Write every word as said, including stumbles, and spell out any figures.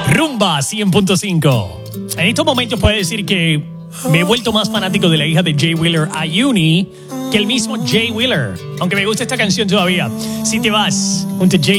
Rumba cien punto cinco. En estos momentos puedo decir que me he vuelto más fanático de la hija de Jay Wheeler, Ayuni, que el mismo Jay Wheeler. Aunque me gusta esta canción todavía. Si te vas junto a Jay